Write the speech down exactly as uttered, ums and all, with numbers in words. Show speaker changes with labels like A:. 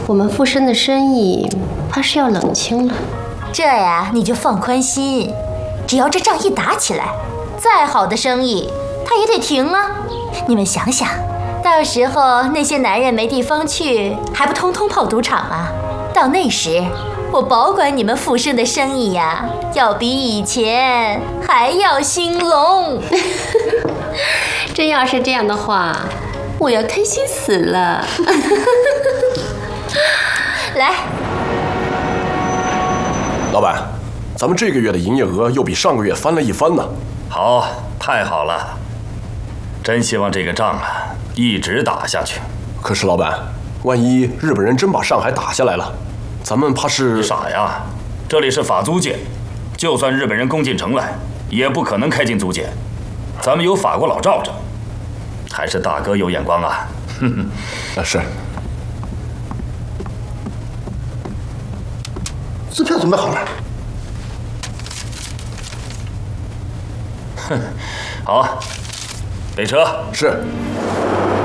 A: 我们富生的生意怕是要冷清了。
B: 这呀，你就放宽心，只要这仗一打起来，再好的生意它也得停啊。你们想想，到时候那些男人没地方去，还不通通泡赌场啊？到那时，我保管你们富生的生意呀，要比以前还要兴隆。
A: 真要是这样的话，我要开心死了。
B: 来，
C: 老板，咱们这个月的营业额又比上个月翻了一番呢。
D: 好，太好了！真希望这个仗啊一直打下去。
C: 可是老板，万一日本人真把上海打下来了，咱们怕是……
D: 你傻呀！这里是法租界，就算日本人攻进城来，也不可能开进租界。咱们有法国佬罩着，还是大哥有眼光啊！哼
C: 哼，啊是。
E: 支票准备好了。
D: 哼，好，备车。
C: 是。